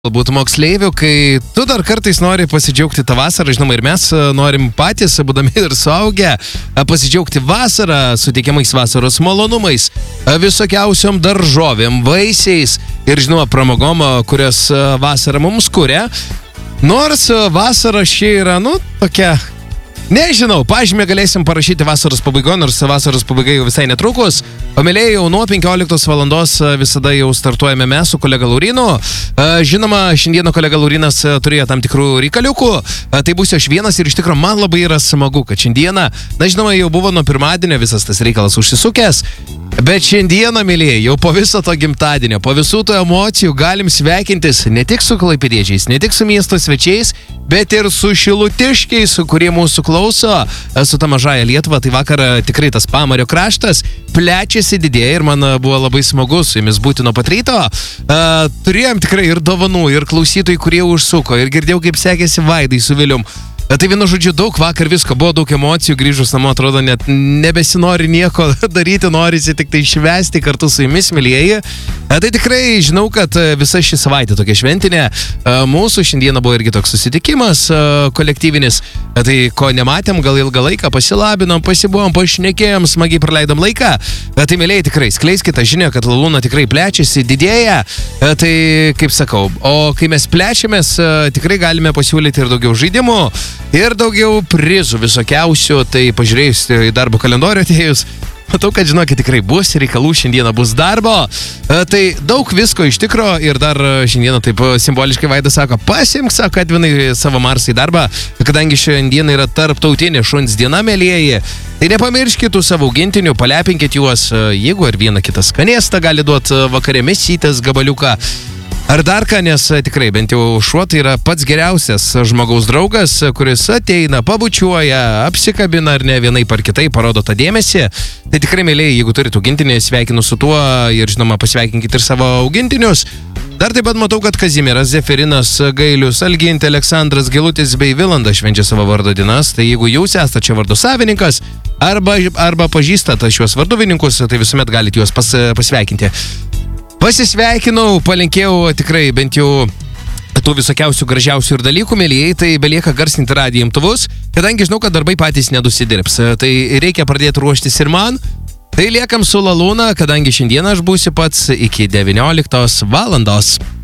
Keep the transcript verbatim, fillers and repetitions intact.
Galbūt moksleivių, kai tu dar kartais nori pasidžiaugti tą vasarą, žinoma, ir mes norim patys, būdami ir suaugę, pasidžiaugti vasarą, suteikiamais vasaros malonumais, visokiausiom daržovėm, vaisiais ir, žinoma, pramogom, kurias vasara mums kuria. Nors vasara ši yra, nu, tokia... Nežinau, pažymę galėsim parašyti vasaros pabaigo, nors vasaros pabaiga jau visai netrukus. O mėlėjai, jau nuo penkioliktos valandos visada jau startuojame mes su kolega Laurinu. Žinoma, šiandieną kolega Laurinas turėjo tam tikrų reikaliukų. Tai būsiu aš vienas ir iš tikrųjų man labai yra smagu, kad šiandieną, na žinoma, jau buvo nuo pirmadienio visas tas reikalas užsisukęs. Bet šiandieną, mėlėjai, jau po viso to gimtadienio, po visų tų emocijų galim sveikintis ne tik su klaipėdiečiais, ne tik su miesto svečiais, bet ir su šilutiškiais, kurie mūsų klauso, su ta mažaja Lietuva. Tai vakar tikrai tas Pamario kraštas plečiasi, didėja ir man buvo labai smagu su jumis būti nuo pat ryto. Uh, turėjom tikrai ir dovanų, ir klausytojai, kurie užsuko, ir girdėjau, kaip sekėsi Vaidai su Vilium. Tai vienu žodžiu, daug vakar visko, buvo daug emocijų, grįžus namo, atrodo, net nebesinori nieko daryti, norisi tik tai švęsti kartu su jumis, mylėjai. Tai tikrai žinau, kad visa ši savaitė tokia šventinė. Mūsų šiandieną buvo irgi toks susitikimas kolektyvinis. Tai ko nematėm, gal ilgą laiką pasilabinom, pasibuvom, pašnekėjom, smagiai praleidom laiką. Tai mylėjai tikrai, skleiskite žinią, kad Lalūna tikrai plečiasi, didėja. Tai kaip sakau, o kai mes plečiamės, tikrai galime pasiūlyti ir daugiau žaidimų. Ir daugiau prizų visokiausių, tai pažiūrėjus į darbo kalendorių atėjus, matau, kad žinokit, tikrai bus reikalų, šiandieną bus darbo. Tai daug visko iš tikro ir dar šiandieną taip simboliškai Vaidas sako, pasimk, sako, Edvinai savo Marsą į darbą, kadangi šiandieną yra tarptautinė šuns diena, mėlieji. Tai nepamirškit tų savo augintinių, palepinkit juos, jeigu ir vieną kitą skanėstą gali duoti vakarė mėsytės gabaliuką. Ar dar ką, nes tikrai bent jau šuo tai yra pats geriausias žmogaus draugas, kuris ateina, pabučiuoja, apsikabina ar ne vienai par kitai, parodo tą dėmesį. Tai tikrai, mėlėjai, jeigu turite augintinį, sveikinu su tuo ir, žinoma, pasveikinkit ir savo augintinius. Dar taip pat matau, kad Kazimieras, Zefirinas, Gailius, Algintė, Aleksandras, Gilutis bei Vilanda švenčia savo vardo dienas. Tai jeigu jūs esate čia vardo savininkas arba, arba pažįstate šiuos varduvininkus, tai visuomet galite juos pas, pasveikinti. Pasisveikinau, palinkėjau tikrai bent jau tų visokiausių gražiausių ir dalykų, mėlyjei, tai belieka garsinti radijo imtuvus, kadangi žinau, kad darbai patys nedusidirbs. Tai reikia pradėti ruoštis ir man. Tai liekam su Lalūna, kadangi šiandieną aš būsiu pats iki devynioliktos valandos.